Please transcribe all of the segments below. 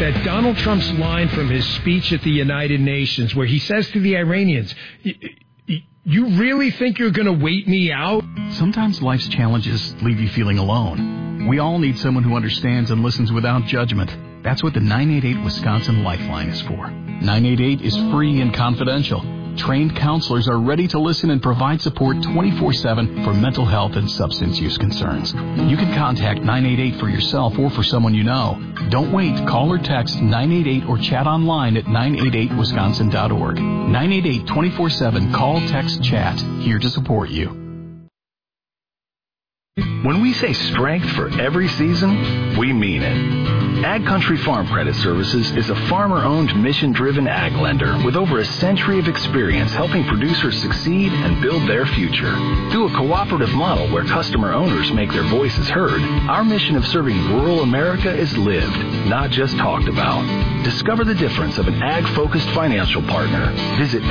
that Donald Trump's line from his speech at the United Nations where he says to the Iranians, you really think you're going to wait me out? Sometimes life's challenges leave you feeling alone. We all need someone who understands and listens without judgment. That's what the 988 Wisconsin Lifeline is for. 988 is free and confidential. Trained counselors are ready to listen and provide support 24/7 for mental health and substance use concerns. You can contact 988 for yourself or for someone you know. Don't wait. Call or text 988 or chat online at 988wisconsin.org. 988 24/7. Call, text, chat. Here to support you. When we say strength for every season, we mean it. Ag Country Farm Credit Services is a farmer-owned, mission-driven ag lender with over a century of experience helping producers succeed and build their future. Through a cooperative model where customer owners make their voices heard, our mission of serving rural America is lived, not just talked about. Discover the difference of an ag-focused financial partner. Visit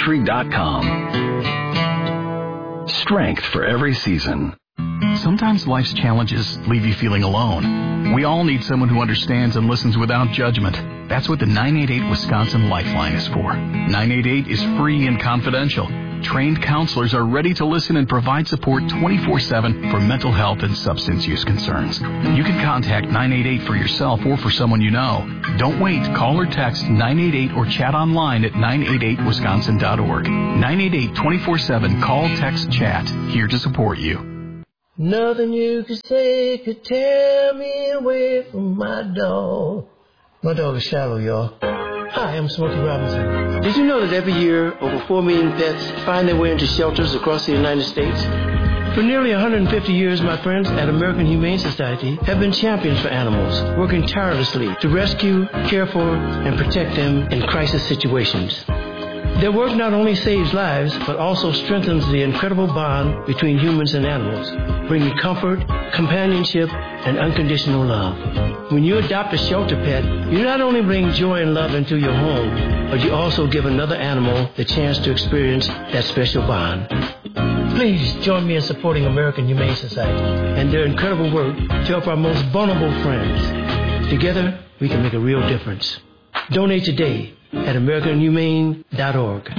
agcountry.com. Strength for every season. Sometimes life's challenges leave you feeling alone. We all need someone who understands and listens without judgment. That's what the 988 Wisconsin Lifeline is for. 988 is free and confidential. Trained counselors are ready to listen and provide support 24/7 for mental health and substance use concerns. You can contact 988 for yourself or for someone you know. Don't wait. Call or text 988 or chat online at 988wisconsin.org. 988 24/7. Call, text, chat. Here to support you. Nothing you could say could tear me away from my dog. My dog is Shallow, y'all. Hi, I'm Smokey Robinson. Did you know that every year, over 4 million pets find their way into shelters across the United States? For nearly 150 years, my friends at American Humane Society have been champions for animals, working tirelessly to rescue, care for, and protect them in crisis situations. Their work not only saves lives, but also strengthens the incredible bond between humans and animals, bringing comfort, companionship, and unconditional love. When you adopt a shelter pet, you not only bring joy and love into your home, but you also give another animal the chance to experience that special bond. Please join me in supporting American Humane Society and their incredible work to help our most vulnerable friends. Together, we can make a real difference. Donate today at AmericanHumane.org.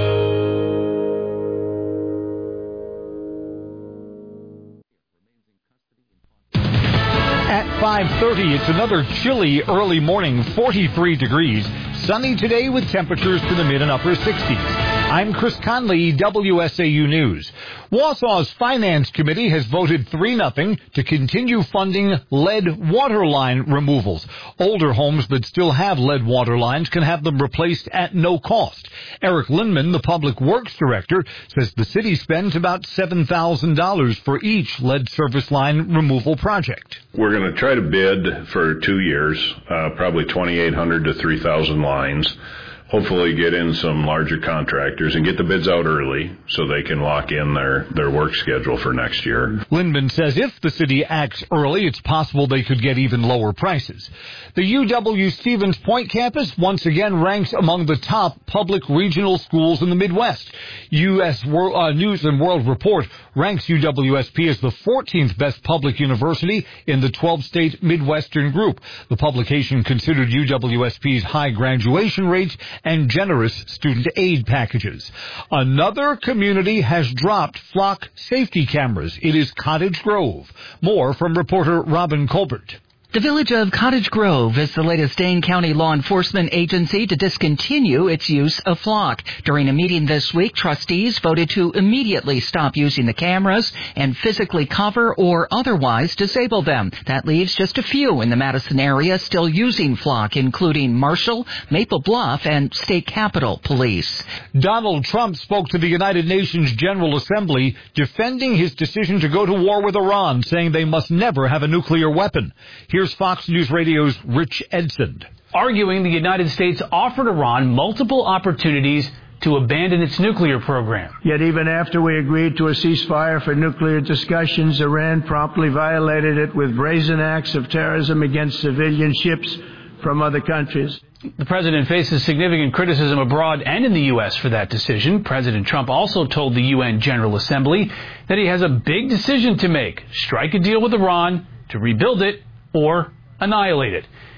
At 5:30, it's another chilly early morning, 43 degrees. Sunny today with temperatures to the mid and upper 60s. I'm Chris Conley, WSAU News. Wausau's Finance Committee has voted 3-0 to continue funding lead water line removals. Older homes that still have lead water lines can have them replaced at no cost. Eric Lindman, the Public Works Director, says the city spends about $7,000 for each lead service line removal project. We're going to try to bid for 2 years, probably 2,800 to 3,000 lines. Hopefully get in some larger contractors and get the bids out early so they can lock in their work schedule for next year. Lindman says if the city acts early, it's possible they could get even lower prices. The UW Stevens Point campus once again ranks among the top public regional schools in the Midwest. U.S. News and World Report ranks UWSP as the 14th best public university in the 12-state Midwestern group. The publication considered UWSP's high graduation rates and generous student aid packages. Another community has dropped flock safety cameras. It is Cottage Grove. More from reporter Robin Colbert. The village of Cottage Grove is the latest Dane County law enforcement agency to discontinue its use of flock. During a meeting this week, trustees voted to immediately stop using the cameras and physically cover or otherwise disable them. That leaves just a few in the Madison area still using flock, including Marshall, Maple Bluff, and State Capitol Police. Donald Trump spoke to the United Nations General Assembly defending his decision to go to war with Iran, saying they must never have a nuclear weapon. Here's Fox News Radio's Rich Edson. Arguing the United States offered Iran multiple opportunities to abandon its nuclear program. Yet even after we agreed to a ceasefire for nuclear discussions, Iran promptly violated it with brazen acts of terrorism against civilian ships from other countries. The president faces significant criticism abroad and in the U.S. for that decision. President Trump also told the UN General Assembly that he has a big decision to make: strike a deal with Iran to rebuild it or annihilate it.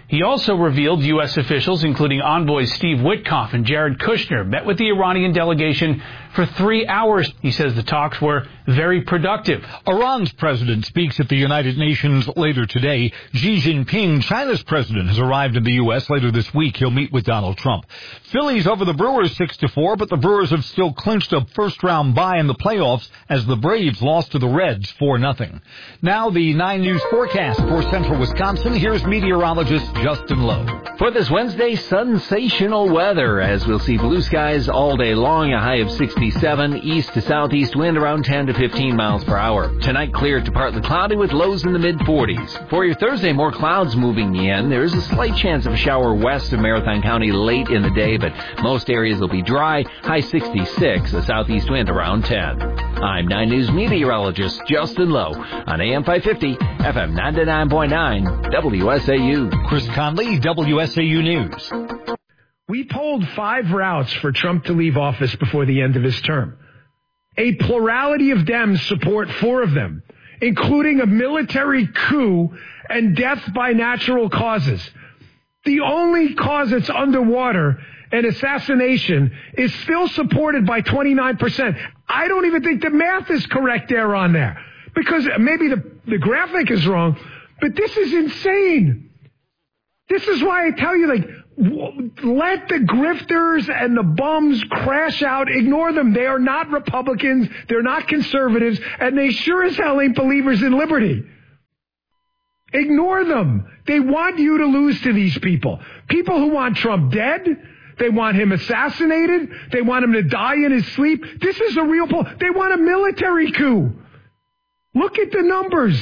He also revealed U.S. officials, including envoys Steve Witkoff and Jared Kushner, met with the Iranian delegation for 3 hours. He says the talks were very productive. Iran's president speaks at the United Nations later today. Xi Jinping, China's president, has arrived in the U.S. later this week. He'll meet with Donald Trump. Phillies over the Brewers 6-4, but the Brewers have still clinched a first-round bye in the playoffs as the Braves lost to the Reds 4-0. Now the 9 News forecast for central Wisconsin. Here's meteorologist Justin Lowe. For this Wednesday, sensational weather as we'll see blue skies all day long, a high of 67, east to southeast wind around 10 to 15 miles per hour. Tonight, clear to partly cloudy with lows in the mid-40s. For your Thursday, more clouds moving in. There is a slight chance of a shower west of Marathon County late in the day, but most areas will be dry, high 66, a southeast wind around 10. I'm 9 News meteorologist Justin Lowe on AM 550, FM 99.9, WSAU. Chris Conley, WSAU News. We polled 5 routes for Trump to leave office before the end of his term. A plurality of Dems support 4 of them, including a military coup and death by natural causes. The only cause that's underwater, an assassination, is still supported by 29%. I don't even think the math is correct there on there, because maybe the graphic is wrong, but this is insane. This is why I tell you, let the grifters and the bums crash out. Ignore them. They are not Republicans. They're not conservatives. And they sure as hell ain't believers in liberty. Ignore them. They want you to lose to these people. People who want Trump dead. They want him assassinated. They want him to die in his sleep. This is a real poll. They want a military coup. Look at the numbers.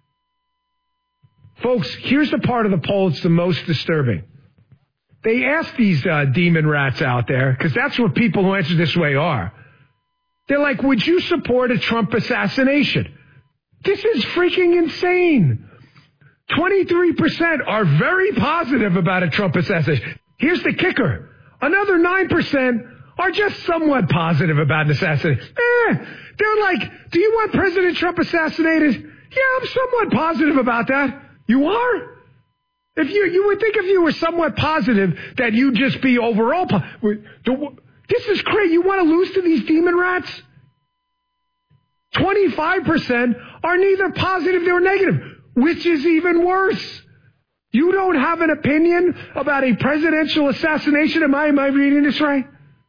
Folks, here's the part of the poll that's the most disturbing. They asked these demon rats out there, because that's what people who answer this way are. They're like, would you support a Trump assassination? This is freaking insane. 23% are very positive about a Trump assassination. Here's the kicker. Another 9% are just somewhat positive about an assassination. They're like, do you want President Trump assassinated? Yeah, I'm somewhat positive about that. You are? If you would think if you were somewhat positive that you'd just be overall this is crazy. You want to lose to these demon rats? 25% are neither positive nor negative, which is even worse. You don't have an opinion about a presidential assassination? Am I reading this right?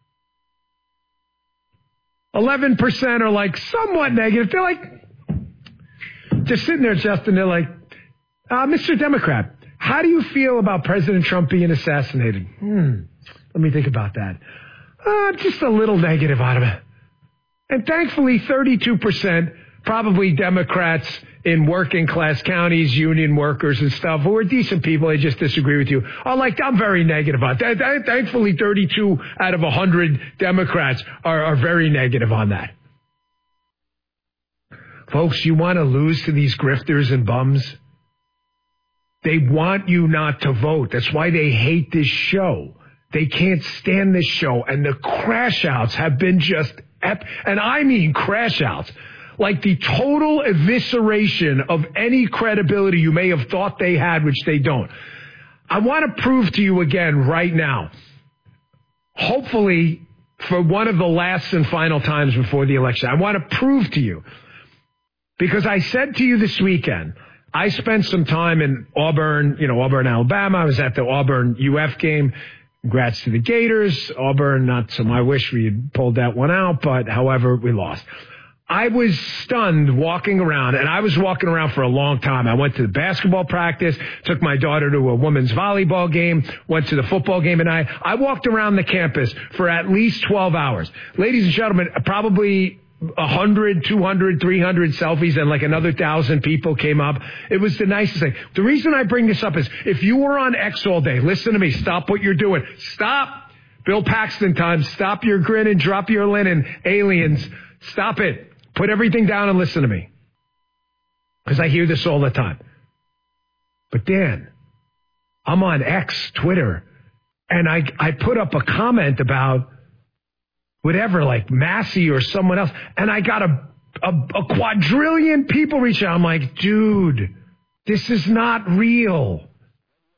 11% are like somewhat negative. They're like, just sitting there, Justin, they're like, Mr. Democrat, how do you feel about President Trump being assassinated? Let me think about that. Just a little negative out of it. And thankfully, 32%, probably Democrats in working class counties, union workers and stuff, who are decent people, they just disagree with you, are like, I'm very negative on that. Thankfully, 32 out of 100 Democrats are very negative on that. Folks, you want to lose to these grifters and bums? They want you not to vote. That's why they hate this show. They can't stand this show. And the crash outs have been just, and I mean crash outs, like the total evisceration of any credibility you may have thought they had, which they don't. I want to prove to you again right now, hopefully for one of the last and final times before the election, I want to prove to you, because I said to you this weekend, I spent some time in Auburn, Alabama. I was at the Auburn UF game. Congrats to the Gators. Auburn, not so I wish we had pulled that one out, but however, we lost. I was stunned walking around, and I was walking around for a long time. I went to the basketball practice, took my daughter to a women's volleyball game, went to the football game, and I walked around the campus for at least 12 hours. Ladies and gentlemen, probably 100, 200, 300 selfies, and like another 1,000 people came up. It was the nicest thing. The reason I bring this up is if you were on X all day, listen to me, stop what you're doing. Stop. Bill Paxton time. Stop your grinning, drop your linen. Aliens. Stop it. Put everything down and listen to me. Because I hear this all the time. But Dan, I'm on X, Twitter, and I put up a comment about whatever, like Massey or someone else, and I got a quadrillion people reaching out. I'm like, dude, this is not real.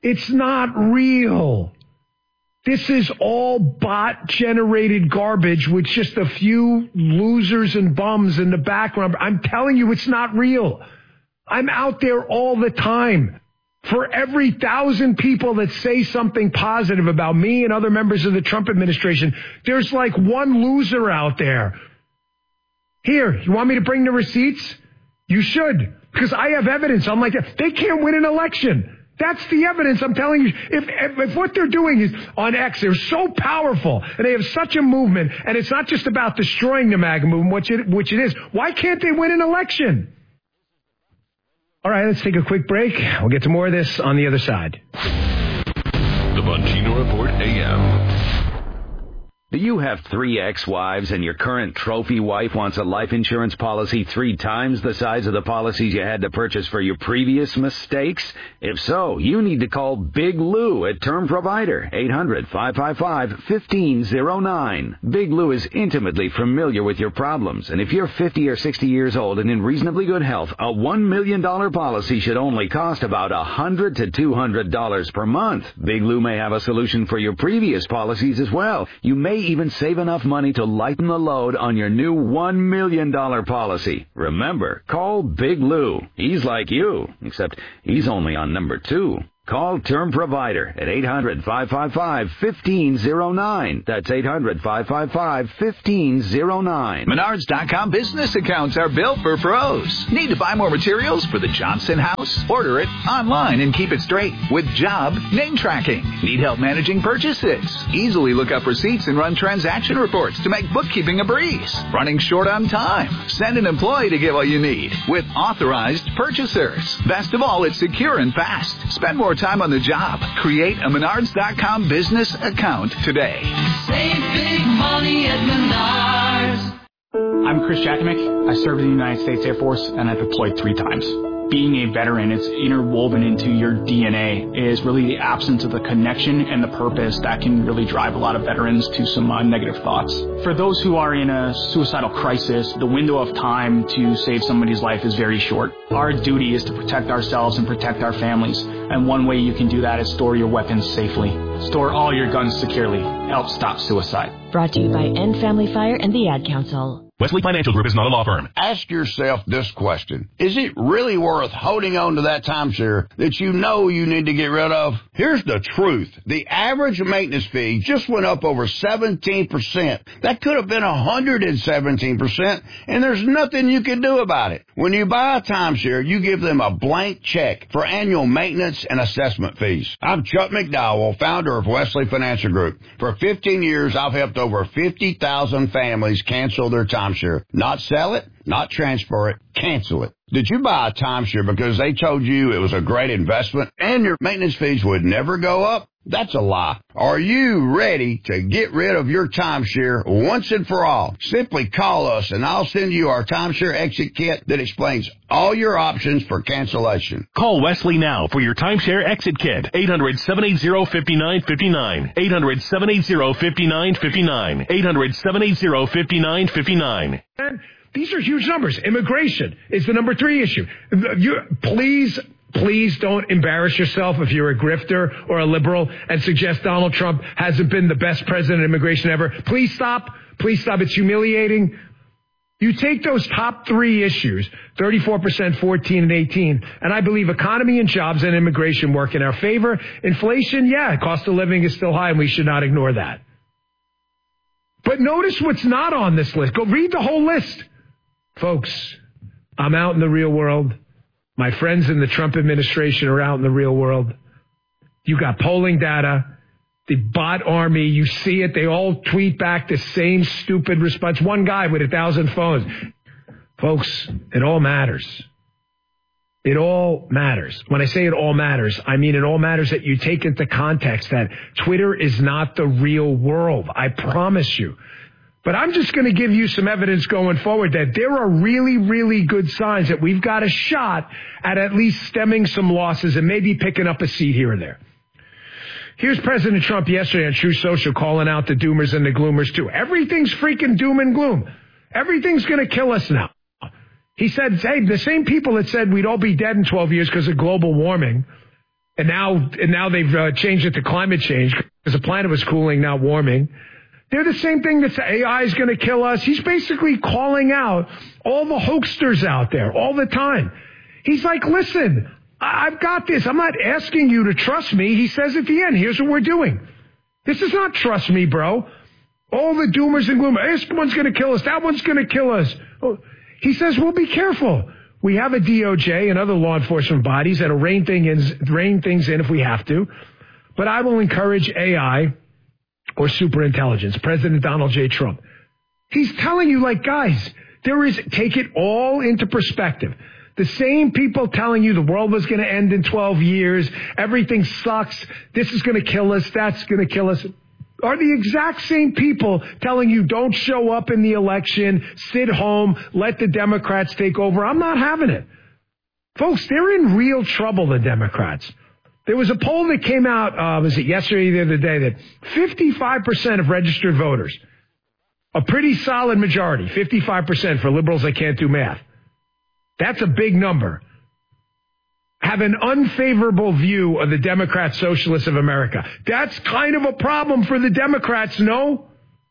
It's not real. This is all bot-generated garbage with just a few losers and bums in the background. I'm telling you, it's not real. I'm out there all the time. For every 1,000 people that say something positive about me and other members of the Trump administration, there's like one loser out there. Here, you want me to bring the receipts? You should, because I have evidence. I'm like, they can't win an election. That's the evidence I'm telling you. If what they're doing is on X, they're so powerful and they have such a movement, and it's not just about destroying the MAGA movement, which it is. Why can't they win an election? All right, let's take a quick break. We'll get to more of this on the other side. The Bongino Report AM. Do you have 3 ex-wives and your current trophy wife wants a life insurance policy 3 times the size of the policies you had to purchase for your previous mistakes? If so, you need to call Big Lou at Term Provider, 800-555-1509. Big Lou is intimately familiar with your problems, and if you're 50 or 60 years old and in reasonably good health, a $1 million policy should only cost about $100 to $200 per month. Big Lou may have a solution for your previous policies as well. You may even save enough money to lighten the load on your new $1 million policy. Remember, call Big Lou. He's like you, except he's only on number 2. Call Term Provider at 800-555-1509. That's 800-555-1509. Menards.com business accounts are built for pros. Need to buy more materials for the Johnson house? Order it online and keep it straight with job name tracking. Need help managing purchases? Easily look up receipts and run transaction reports to make bookkeeping a breeze. Running short on time? Send an employee to get what you need with authorized purchasers. Best of all, it's secure and fast. Spend more time on the job. Create a Menards.com business account today. Save big money at Menards. I'm Chris Jakovic. I served in the United States Air Force and I deployed 3 times. Being a veteran, it's interwoven into your DNA, is really the absence of the connection and the purpose that can really drive a lot of veterans to some negative thoughts. For those who are in a suicidal crisis, the window of time to save somebody's life is very short. Our duty is to protect ourselves and protect our families, and one way you can do that is store your weapons safely. Store all your guns securely. Help stop suicide. Brought to you by End Family Fire and the Ad Council. Wesley Financial Group is not a law firm. Ask yourself this question. Is it really worth holding on to that timeshare that you know you need to get rid of? Here's the truth. The average maintenance fee just went up over 17%. That could have been 117%, and there's nothing you can do about it. When you buy a timeshare, you give them a blank check for annual maintenance and assessment fees. I'm Chuck McDowell, founder of Wesley Financial Group. For 15 years, I've helped over 50,000 families cancel their timeshare. Not sell it, not transfer it, cancel it. Did you buy a timeshare because they told you it was a great investment and your maintenance fees would never go up? That's a lie. Are you ready to get rid of your timeshare once and for all? Simply call us and I'll send you our timeshare exit kit that explains all your options for cancellation. Call Wesley now for your timeshare exit kit. 800-780-5959. 800-780-5959. 800-780-5959. These are huge numbers. Immigration is the number 3 issue. Please don't embarrass yourself if you're a grifter or a liberal and suggest Donald Trump hasn't been the best president of immigration ever. Please stop. Please stop. It's humiliating. You take those top 3 issues, 34%, 14, and 18, and I believe economy and jobs and immigration work in our favor. Inflation, cost of living is still high, and we should not ignore that. But notice what's not on this list. Go read the whole list. Folks, I'm out in the real world. My friends in the Trump administration are out in the real world. You got polling data, the bot army, you see it. They all tweet back the same stupid response. One guy with 1,000 phones. Folks, it all matters. It all matters. When I say it all matters, I mean it all matters that you take into context that Twitter is not the real world. I promise you. But I'm just going to give you some evidence going forward that there are really, really good signs that we've got a shot at least stemming some losses and maybe picking up a seat here and there. Here's President Trump yesterday on Truth Social calling out the doomers and the gloomers too. Everything's freaking doom and gloom. Everything's going to kill us now. He said, hey, the same people that said we'd all be dead in 12 years because of global warming, And now they've changed it to climate change because the planet was cooling, not warming. They're the same thing that AI is going to kill us. He's basically calling out all the hoaxsters out there all the time. He's like, listen, I've got this. I'm not asking you to trust me. He says at the end, here's what we're doing. This is not trust me, bro. All the doomers and gloomers. This one's going to kill us. That one's going to kill us. Oh, he says, well, be careful. We have a DOJ and other law enforcement bodies that'll rein things in if we have to. But I will encourage AI or superintelligence, President Donald J. Trump. He's telling you, like, guys, take it all into perspective. The same people telling you the world was going to end in 12 years, everything sucks, this is going to kill us, that's going to kill us, are the exact same people telling you don't show up in the election, sit home, let the Democrats take over. I'm not having it. Folks, they're in real trouble, the Democrats. There was a poll that came out, was it yesterday or the other day, that 55% of registered voters, a pretty solid majority, 55% for liberals that can't do math. That's a big number. Have an unfavorable view of the Democrat Socialists of America. That's kind of a problem for the Democrats, no?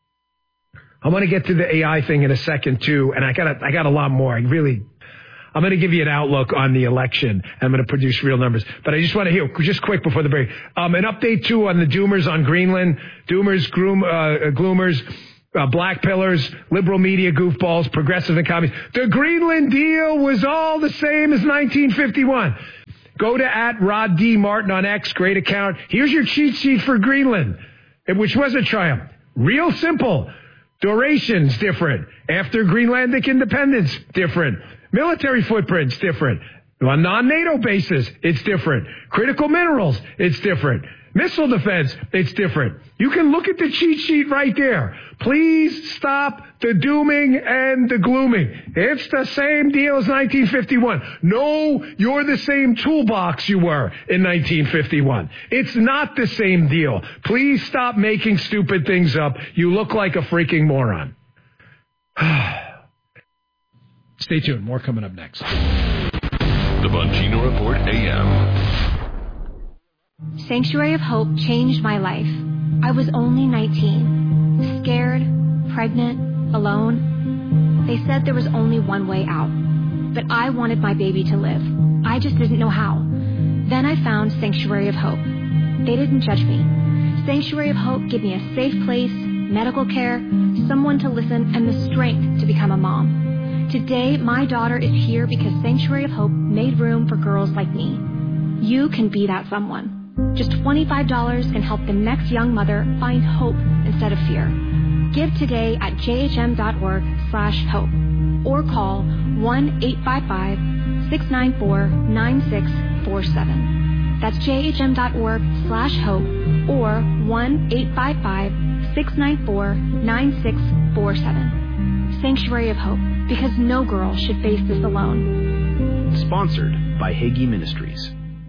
I want to get to the AI thing in a second, too, and I got a lot more. I'm going to give you an outlook on the election. I'm going to produce real numbers. But I just want to hear, just quick before the break, an update, too, on the doomers on Greenland. Doomers, gloomers, black pillars, liberal media goofballs, progressive and communists. The Greenland deal was all the same as 1951. Go to @RodDMartin on X, great account. Here's your cheat sheet for Greenland, which was a triumph. Real simple. Duration's different. After Greenlandic independence, different. Military footprints, different. On non-NATO bases, it's different. Critical minerals, it's different. Missile defense, it's different. You can look at the cheat sheet right there. Please stop the dooming and the glooming. It's the same deal as 1951. No, you're the same toolbox you were in 1951. It's not the same deal. Please stop making stupid things up. You look like a freaking moron. Stay tuned. More coming up next. The Bongino Report AM. Sanctuary of Hope changed my life. I was only 19, scared, pregnant, alone. They said there was only one way out, but I wanted my baby to live. I just didn't know how. Then I found Sanctuary of Hope. They didn't judge me. Sanctuary of Hope gave me a safe place, medical care, someone to listen, and the strength to become a mom. Today, my daughter is here because Sanctuary of Hope made room for girls like me. You can be that someone. Just $25 can help the next young mother find hope instead of fear. Give today at jhm.org/hope or call 1-855-694-9647. That's jhm.org/hope or 1-855-694-9647. Sanctuary of Hope, because no girl should face this alone. Sponsored by Hagee Ministries.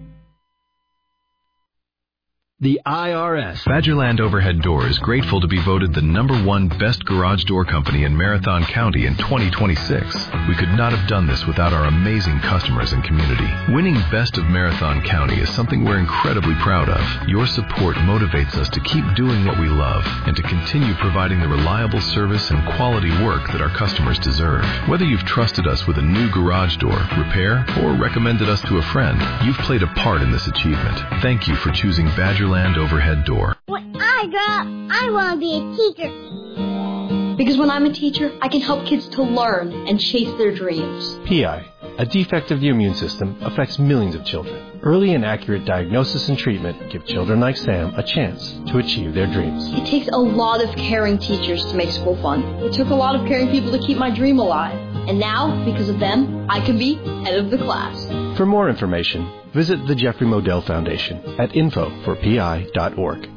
The IRS. Badgerland Overhead Door is grateful to be voted the #1 best garage door company in Marathon County in 2026. We could not have done this without our amazing customers and community. Winning Best of Marathon County is something we're incredibly proud of. Your support motivates us to keep doing what we love and to continue providing the reliable service and quality work that our customers deserve. Whether you've trusted us with a new garage door, repair, or recommended us to a friend, you've played a part in this achievement. Thank you for choosing Badgerland Overhead Door. When I grow up, I want to be a teacher. Because when I'm a teacher, I can help kids to learn and chase their dreams. PI, a defect of the immune system, affects millions of children. Early and accurate diagnosis and treatment give children like Sam a chance to achieve their dreams. It takes a lot of caring teachers to make school fun. It took a lot of caring people to keep my dream alive. And now, because of them, I can be head of the class. For more information, visit the Jeffrey Modell Foundation at info4pi.org.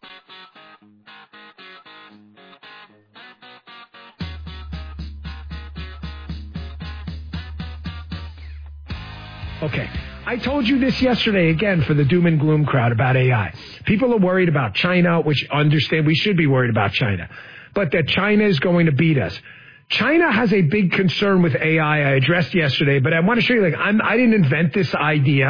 Okay. I told you this yesterday, again, for the doom and gloom crowd about AI. People are worried about China, which understand we should be worried about China, but that China is going to beat us. China has a big concern with AI I addressed yesterday, but I want to show you, I didn't invent this idea.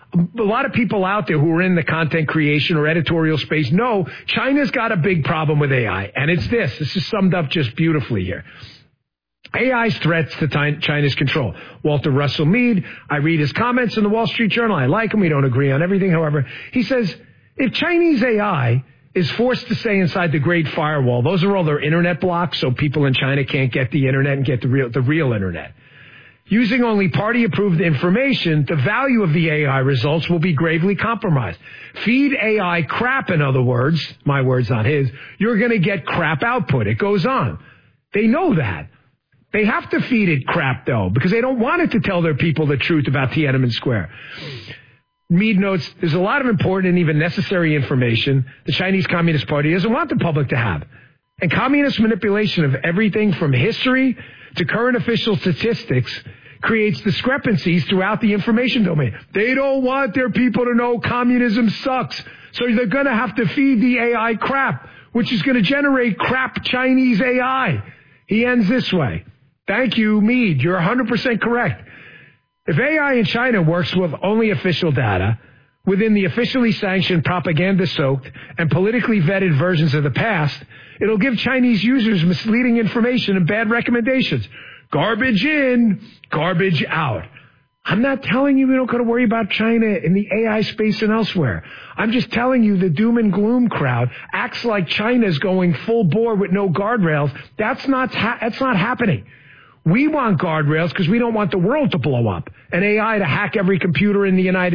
A lot of people out there who are in the content creation or editorial space know China's got a big problem with AI, and it's this. This is summed up just beautifully here. AI's threats to China's control. Walter Russell Mead, I read his comments in the Wall Street Journal. I like him. We don't agree on everything. However, he says, if Chinese AI is forced to stay inside the Great Firewall, those are all their internet blocks, so people in China can't get the internet and get the real internet. Using only party-approved information, the value of the AI results will be gravely compromised. Feed AI crap, in other words, my words, not his, you're going to get crap output. It goes on. They know that. They have to feed it crap, though, because they don't want it to tell their people the truth about Tiananmen Square. Mead notes there's a lot of important and even necessary information the Chinese Communist Party doesn't want the public to have. And communist manipulation of everything from history to current official statistics creates discrepancies throughout the information domain. They don't want their people to know communism sucks, so they're going to have to feed the AI crap, which is going to generate crap Chinese AI. He ends this way. Thank you, Mead. You're 100% correct. If AI in China works with only official data, within the officially sanctioned propaganda-soaked and politically vetted versions of the past, it'll give Chinese users misleading information and bad recommendations. Garbage in, garbage out. I'm not telling you we don't got to worry about China in the AI space and elsewhere. I'm just telling you the doom and gloom crowd acts like China's going full bore with no guardrails. That's not happening. We want guardrails because we don't want the world to blow up and AI to hack every computer in the United